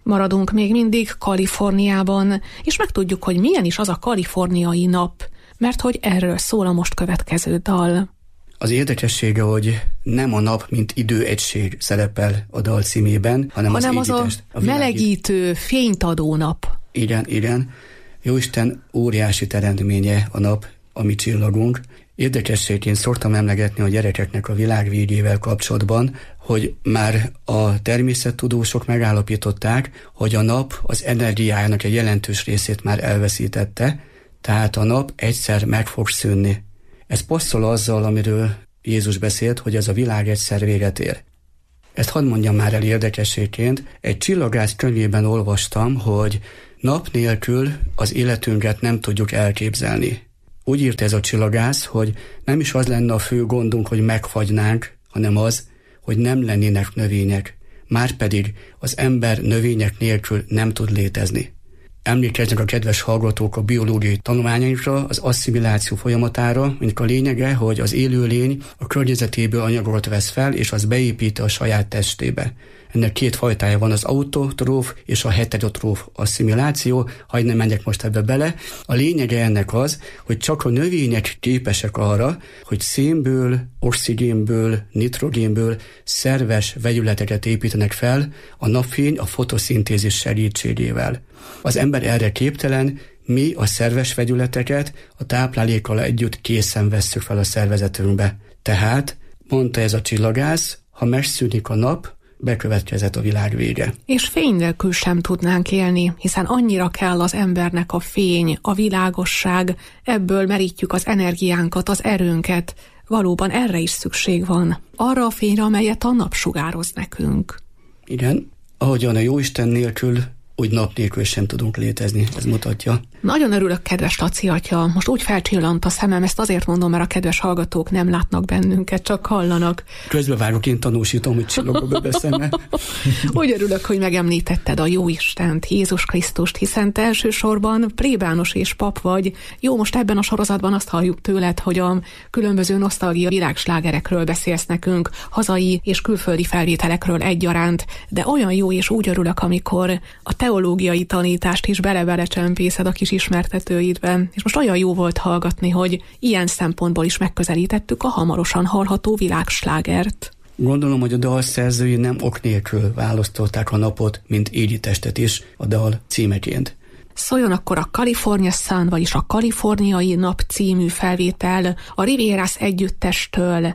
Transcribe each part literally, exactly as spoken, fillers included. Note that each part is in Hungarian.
Maradunk még mindig Kaliforniában, és megtudjuk, hogy milyen is az a kaliforniai nap, mert hogy erről szól a most következő dal. Az érdekessége, hogy nem a nap, mint időegység szerepel a dal címében, hanem, hanem az, az égitest, a, a melegítő, fényt adó nap. Igen, igen. Jóisten óriási teremtménye a nap, a mi csillagunk. Érdekességként szoktam emlegetni a gyerekeknek a világ végével kapcsolatban, hogy már a természettudósok megállapították, hogy a nap az energiájának egy jelentős részét már elveszítette, tehát a nap egyszer meg fog szűnni. Ez passzol azzal, amiről Jézus beszélt, hogy ez a világ egyszer véget ér. Ezt hadd mondjam már el érdekességként. Egy csillagász könyvében olvastam, hogy nap nélkül az életünket nem tudjuk elképzelni. Úgy írt ez a csillagász, hogy nem is az lenne a fő gondunk, hogy megfagynánk, hanem az, hogy nem lennének növények. Márpedig az ember növények nélkül nem tud létezni. Emlékeznek a kedves hallgatók a biológiai tanulmányainkra, az asszimiláció folyamatára, mint a lényege, hogy az élőlény a környezetéből anyagokat vesz fel, és az beépíti a saját testébe. Ennek két fajtája van, az autotróf és a heterotróf asszimiláció, hadd nem menjek most ebbe bele. A lényege ennek az, hogy csak a növények képesek arra, hogy szénből, oxigénből, nitrogénből szerves vegyületeket építenek fel a napfény a fotoszintézis segítségével. Az ember erre képtelen, mi a szerves vegyületeket a táplálékkal együtt készen vesszük fel a szervezetünkbe. Tehát, mondta ez a csillagász, ha megszűnik a nap, bekövetkezett a világ vége. És fény nélkül sem tudnánk élni, hiszen annyira kell az embernek a fény, a világosság, ebből merítjük az energiánkat, az erőnket. Valóban erre is szükség van. Arra a fényre, amelyet a nap sugároz nekünk. Igen, ahogyan a Jóisten nélkül, úgy nap nélkül sem tudunk létezni, ez mutatja. Nagyon örülök, kedves Laci atya, most úgy felcsillant a szemem, ezt azért mondom, mert a kedves hallgatók nem látnak bennünket, csak hallanak. Közbevágok, én tanúsítom, hogy csillogok be szeme. Úgy örülök, hogy megemlítetted a Jóistent, Jézus Krisztust, hiszen te elsősorban plébános és pap vagy. Jó, most ebben a sorozatban azt halljuk tőled, hogy a különböző nosztalgia világslágerekről beszélsz nekünk, hazai és külföldi felvételekről egyaránt, de olyan jó és úgy örülök, amikor a teológiai tanítást is bele-belecsempészed a kis ismertetőidben, és most olyan jó volt hallgatni, hogy ilyen szempontból is megközelítettük a hamarosan hallható világslágert. Gondolom, hogy a dal szerzői nem ok nélkül választották a napot, mint égitestet is a dal címeként. Szóljon akkor a California Sun, vagyis a Kaliforniai Nap című felvétel a Rivieras együttestől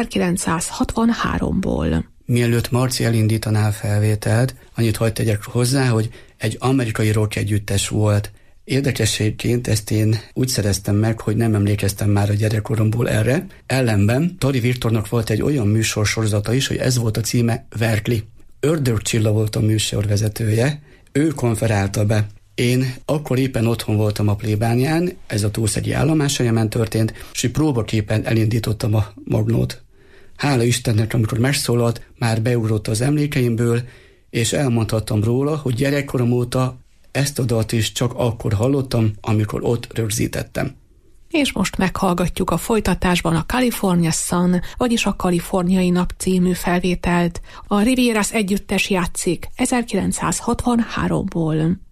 ezerkilencszázhatvanháromból. Mielőtt Marci elindítaná a felvételt, annyit hadd tegyek hozzá, hogy egy amerikai rock együttes volt. Érdekességként ezt én úgy szereztem meg, hogy nem emlékeztem már a gyerekkoromból erre. Ellenben Tori Viktornak volt egy olyan műsorsorozata is, hogy ez volt a címe Verkli. Ördög Csilla volt a műsorvezetője, ő konferálta be. Én akkor éppen otthon voltam a plébánián, ez a Túlszegi állomáshelyemen történt, és próbaképpen elindítottam a magnót. Hála Istennek, amikor megszólalt, már beugrott az emlékeimből, és elmondhattam róla, hogy gyerekkorom óta ezt a dalt is csak akkor hallottam, amikor ott rögzítettem. És most meghallgatjuk a folytatásban a California Sun, vagyis a Kaliforniai Nap című felvételt. A Rivieras együttes játszik ezerkilencszázhatvanháromból.